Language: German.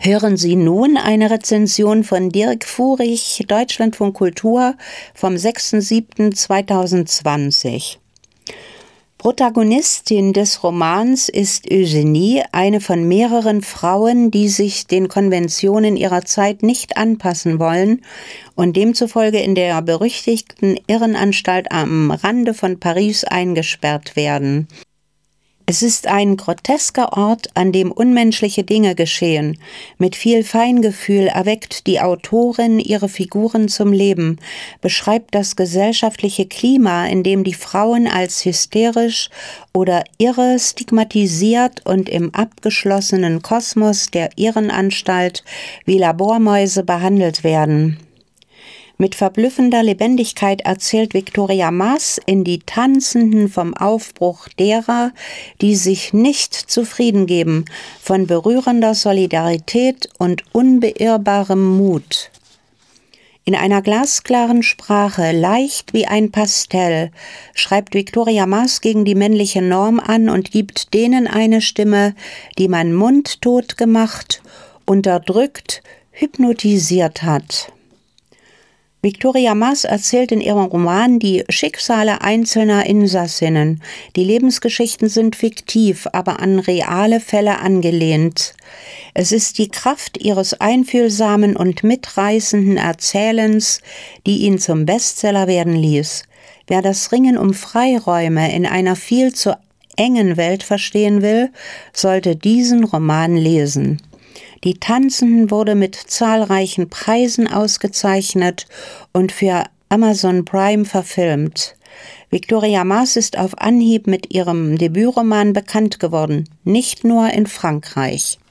Hören Sie nun eine Rezension von Dirk Furich, Deutschlandfunk Kultur, vom 6.7.2020. Protagonistin des Romans ist Eugenie, eine von mehreren Frauen, die sich den Konventionen ihrer Zeit nicht anpassen wollen und demzufolge in der berüchtigten Irrenanstalt am Rande von Paris eingesperrt werden. Es ist ein grotesker Ort, an dem unmenschliche Dinge geschehen. Mit viel Feingefühl erweckt die Autorin ihre Figuren zum Leben, beschreibt das gesellschaftliche Klima, in dem die Frauen als hysterisch oder irre stigmatisiert und im abgeschlossenen Kosmos der Irrenanstalt wie Labormäuse behandelt werden. Mit verblüffender Lebendigkeit erzählt Victoria Maas in Die Tanzenden vom Aufbruch derer, die sich nicht zufrieden geben, von berührender Solidarität und unbeirrbarem Mut. In einer glasklaren Sprache, leicht wie ein Pastell, schreibt Victoria Maas gegen die männliche Norm an und gibt denen eine Stimme, die man mundtot gemacht, unterdrückt, hypnotisiert hat. Victoria Maas erzählt in ihrem Roman die Schicksale einzelner Insassinnen. Die Lebensgeschichten sind fiktiv, aber an reale Fälle angelehnt. Es ist die Kraft ihres einfühlsamen und mitreißenden Erzählens, die ihn zum Bestseller werden ließ. Wer das Ringen um Freiräume in einer viel zu engen Welt verstehen will, sollte diesen Roman lesen. Die Tanzenden wurde mit zahlreichen Preisen ausgezeichnet und für Amazon Prime verfilmt. Victoria Maas ist auf Anhieb mit ihrem Debütroman bekannt geworden, nicht nur in Frankreich.